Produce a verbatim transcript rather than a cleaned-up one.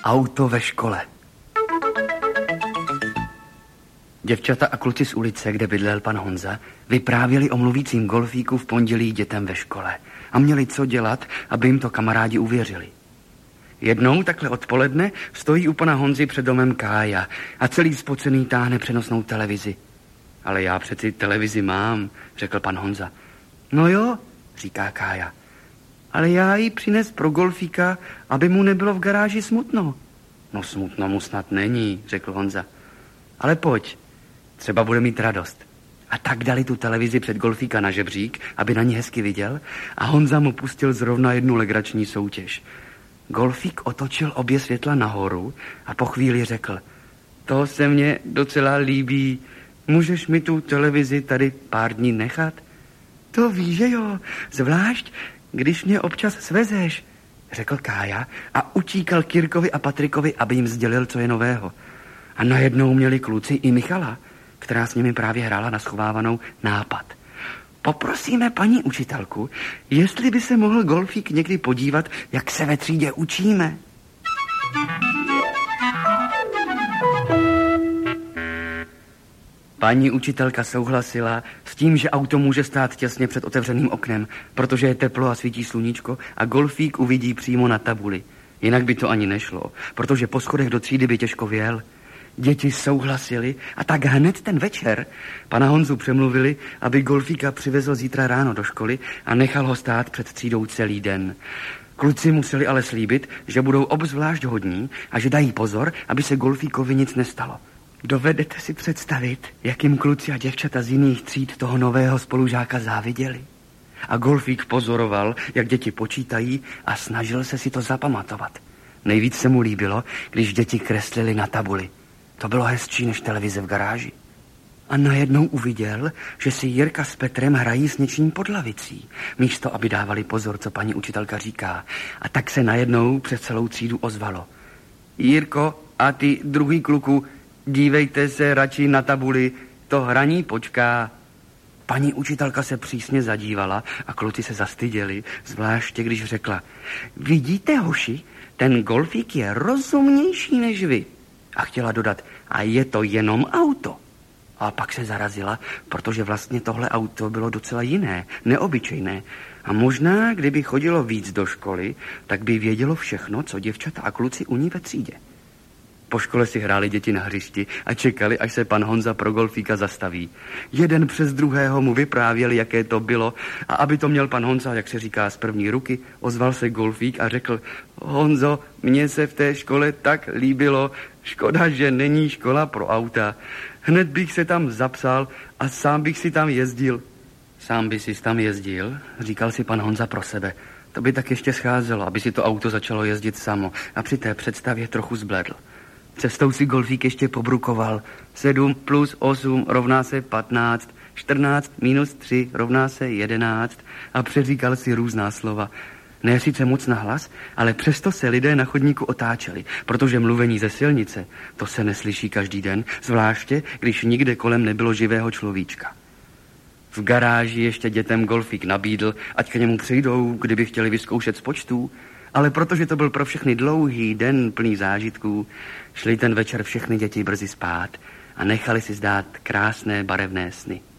Auto ve škole. Děvčata a kluci z ulice, kde bydlel pan Honza, vyprávěli o mluvícím golfíku v pondělí dětem ve škole a měli co dělat, aby jim to kamarádi uvěřili. Jednou takhle odpoledne stojí u pana Honzy před domem Kája a celý spocený táhne přenosnou televizi. Ale já přeci televizi mám, řekl pan Honza. No jo, říká Kája, ale já ji přines pro golfíka, aby mu nebylo v garáži smutno. No smutno mu snad není, řekl Honza. Ale pojď, třeba bude mít radost. A tak dali tu televizi před golfíka na žebřík, aby na ní hezky viděl, a Honza mu pustil zrovna jednu legrační soutěž. Golfík otočil obě světla nahoru a po chvíli řekl: to se mně docela líbí, můžeš mi tu televizi tady pár dní nechat? To víš, že jo, zvlášť, když mě občas svezeš, řekl Kája a utíkal Kirkovi a Patrikovi, aby jim sdělil, co je nového. A najednou měli kluci i Michala, která s nimi právě hrála na schovávanou, nápad. Poprosíme paní učitelku, jestli by se mohl golfík někdy podívat, jak se ve třídě učíme. Paní učitelka souhlasila s tím, že auto může stát těsně před otevřeným oknem, protože je teplo a svítí sluníčko a golfík uvidí přímo na tabuli. Jinak by to ani nešlo, protože po schodech do třídy by těžko vjel. Děti souhlasili a tak hned ten večer pana Honzu přemluvili, aby golfíka přivezl zítra ráno do školy a nechal ho stát před třídou celý den. Kluci museli ale slíbit, že budou obzvlášť hodní a že dají pozor, aby se golfíkovi nic nestalo. Dovedete si představit, jakým kluci a děvčata z jiných tříd toho nového spolužáka záviděli? A golfík pozoroval, jak děti počítají a snažil se si to zapamatovat. Nejvíc se mu líbilo, když děti kreslili na tabuli. To bylo hezčí než televize v garáži. A najednou uviděl, že si Jirka s Petrem hrají s něčím pod lavicí, místo aby dávali pozor, co paní učitelka říká. A tak se najednou přes celou třídu ozvalo: Jirko a ty druhý kluku, dívejte se radši na tabuli, to hraní počká. Paní učitelka se přísně zadívala a kluci se zastyděli, zvláště když řekla: vidíte, hoši, ten golfík je rozumnější než vy. A chtěla dodat: a je to jenom auto. A pak se zarazila, protože vlastně tohle auto bylo docela jiné, neobyčejné. A možná, kdyby chodilo víc do školy, tak by vědělo všechno, co děvčata a kluci u ní ve třídě. Po škole si hráli děti na hřišti a čekali, až se pan Honza pro golfíka zastaví. Jeden přes druhého mu vyprávěli, jaké to bylo, a aby to měl pan Honza, jak se říká, z první ruky, ozval se golfík a řekl: Honzo, mně se v té škole tak líbilo, škoda, že není škola pro auta. Hned bych se tam zapsal a sám bych si tam jezdil. Sám by si tam jezdil, říkal si pan Honza pro sebe. To by tak ještě scházelo, aby si to auto začalo jezdit samo, a při té představě trochu zbledl. Cestou si golfík ještě pobrukoval. Sedm plus osm rovná se patnáct, čtrnáct minus tři rovná se jedenáct a přeříkal si různá slova. Ne sice moc nahlas, ale přesto se lidé na chodníku otáčeli, protože mluvení ze silnice, to se neslyší každý den, zvláště když nikde kolem nebylo živého človíčka. V garáži ještě dětem golfík nabídl, ať k němu přijdou, kdyby chtěli vyzkoušet z počtů, ale protože to byl pro všechny dlouhý den plný zážitků, šli ten večer všechny děti brzy spát a nechali si zdát krásné barevné sny.